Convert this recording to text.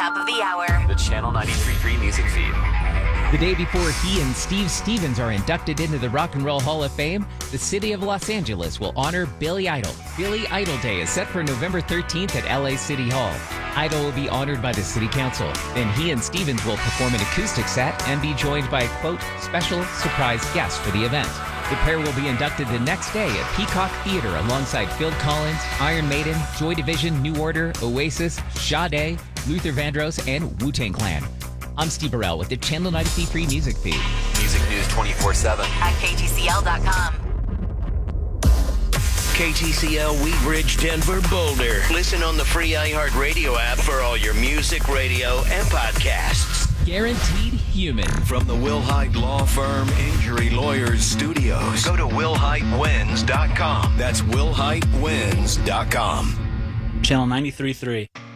top of the hour. The Channel 93.3 music feed. The day before he and Steve Stevens are inducted into the Rock and Roll Hall of Fame, the city of Los Angeles will honor Billy Idol. Billy Idol Day is set for November 13th at LA City Hall. Idol will be honored by the city council. Then he and Stevens will perform an acoustic set and be joined by a, quote, special surprise guest for the event. The pair will be inducted the next day at Peacock Theater alongside Phil Collins, Iron Maiden, Joy Division, New Order, Oasis, Sade, Luther Vandross, and Wu-Tang Clan. I'm Steve Burrell with the Channel 93.3 music feed. Music news 24/7 at KTCL.com. KTCL Wheat Ridge, Denver, Boulder. Listen on the free iHeartRadio app for all your music, radio, and podcasts. Guaranteed Human. From the Will Hyde Law Firm Injury Lawyers Studios. Go to willhydewins.com. That's willhydewins.com. Channel 93.3.